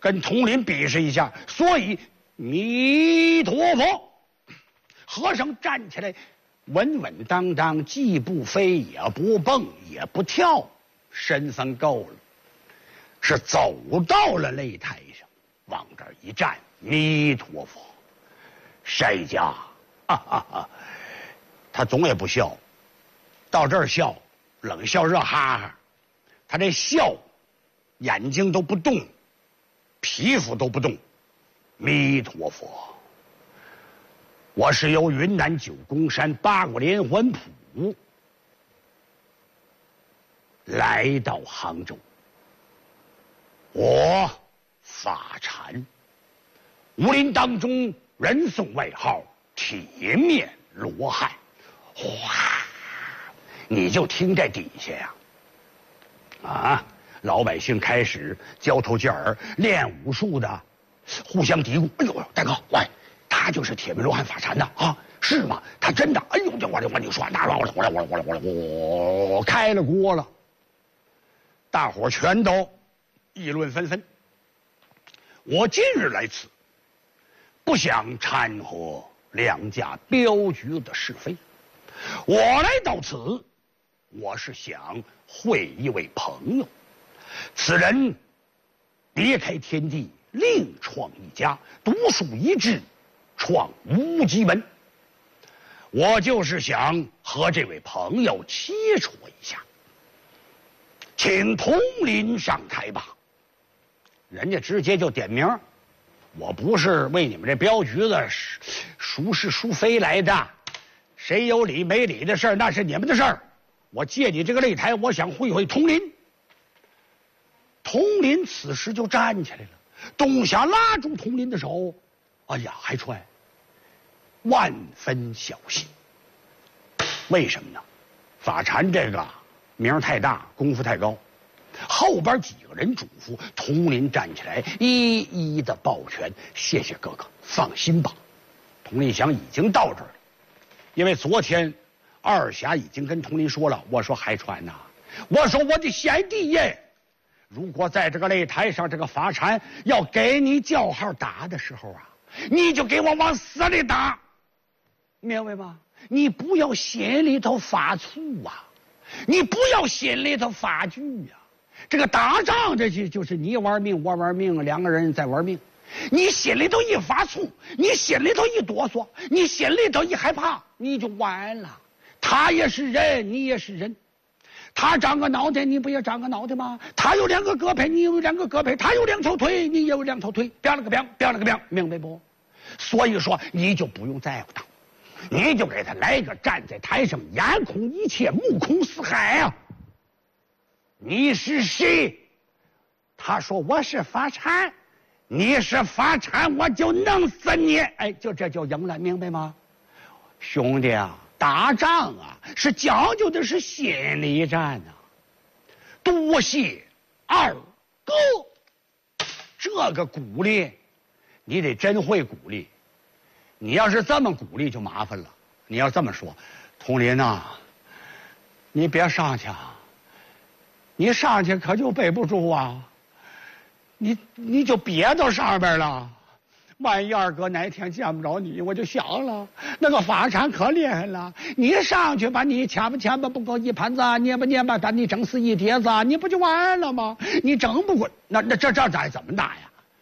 跟统领比试一下，所以弥陀佛。和尚站起来，稳稳当当，既不飞也不蹦也不跳，身份够了，是走到了擂台上，往这儿一站，弥陀佛，谁家？他总也不笑，到这儿笑，冷笑热哈哈，他这笑，眼睛都不动，皮肤都不动，弥陀佛。我是由云南九宫山八国连环谱来到杭州，我法禅，武林当中人送外号铁面罗汉。哗，你就听这底下呀，老百姓开始交头接耳，练武术的互相嘀咕：“哎呦，大哥，喂，他就是铁面罗汉法禅的啊，是吗？他真的？哎呦，我就说，那我开了锅了。”大伙全都议论纷纷。我今日来此，不想掺和两家镖局的是非。我来到此，我是想会一位朋友。此人别开天地，另创一家，独树一帜，创无极门。我就是想和这位朋友切磋一下，请统领上台吧。人家直接就点名，我不是为你们这镖局的孰是孰非来的，谁有理没理的事儿那是你们的事儿。我借你这个擂台，我想会会统领。统领此时就站起来了，董霞拉住统领的手，哎呀，海川，万分小心。为什么呢？法禅这个名太大，功夫太高，后边几个人嘱咐统领站起来，一一的抱拳，谢谢哥哥，放心吧。统领想已经到这儿了，因为昨天二侠已经跟统领说了，我说海川呐，我说我的贤弟耶，如果在这个擂台上这个法禅要给你叫号打的时候啊，你就给我往死里打，明白吗？你不要心里头发怵啊，你不要心里头发惧啊。这个打仗这就是你玩命我玩命，两个人在玩命。你心里头一发怵，你心里头一哆嗦，你心里头一害怕，你就完了。他也是人，你也是人。他长个脑袋，你不也长个脑袋吗？他有两个胳膊，你有两个胳膊；他有两条腿，你也有两条腿。标了个标，标了个标，明白不？所以说，你就不用在乎他，你就给他来个站在台上，眼空一切，目空四海啊！你是谁？他说我是法禅。你是法禅，我就弄死你！哎，就这就赢了，明白吗？兄弟啊，打仗啊是讲究的是心理战啊。多谢二哥，这个鼓励你得真会鼓励。你要是这么鼓励就麻烦了。你要这么说，统领呐，你别上去啊，你上去可就背不住啊。你就憋到上边了，万一二哥哪天见不着你，我就想了，那个法禅可厉害了，你上去把你掐吧不够一盘子，捏吧把你整死一碟子，你不就完了吗？你整不过，那这咱怎么打呀？